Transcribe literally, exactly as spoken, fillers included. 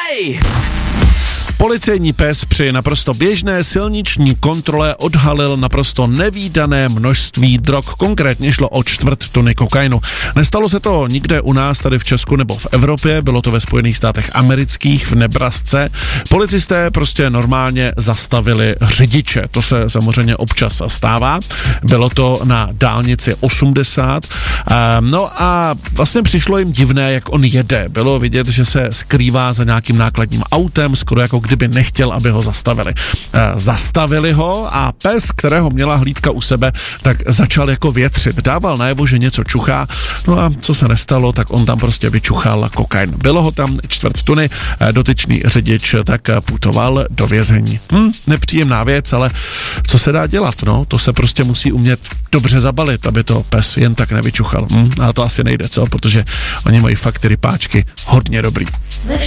Hey! Policejní pes při naprosto běžné silniční kontrole odhalil naprosto nevídané množství drog. Konkrétně šlo o čtvrt tuny kokainu. Nestalo se to nikde u nás tady v Česku nebo v Evropě, bylo to ve Spojených státech amerických, v Nebrasce. Policisté prostě normálně zastavili řidiče. To se samozřejmě občas stává. Bylo to na dálnici osmdesát. No a vlastně přišlo jim divné, jak on jede. Bylo vidět, že se skrývá za nějakým nákladním autem, skoro jako kdyby nechtěl, aby ho zastavili. E, zastavili ho a pes, kterého měla hlídka u sebe, tak začal jako větřit. Dával najevo, že něco čuchá, no a co se nestalo, tak on tam prostě vyčuchal kokain. Bylo ho tam čtvrt tuny, e, dotyčný řidič tak putoval do vězení. Hm, nepříjemná věc, ale co se dá dělat, no? To se prostě musí umět dobře zabalit, aby to pes jen tak nevyčuchal. Hm, ale to asi nejde, co? Protože oni mají fakt ty rypáčky hodně dobrý.